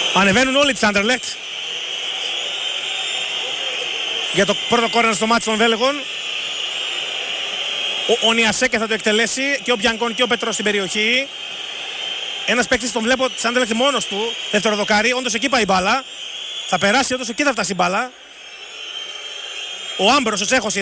Ανεβαίνουν όλοι της Anderlecht για το πρώτο κόρνερ στο μάτι των Βέλγων. Ο Νιασέκε θα το εκτελέσει και ο Μπιανκόν και ο Πετρός στην περιοχή. Ένας παίκτης τον βλέπω της Anderlecht μόνος του, δεύτερο δοκάρι. Όντως εκεί πάει η μπάλα. Θα περάσει, όντως εκεί θα φτάσει η μπάλα. Ο Άμπρος, ο Τσέχος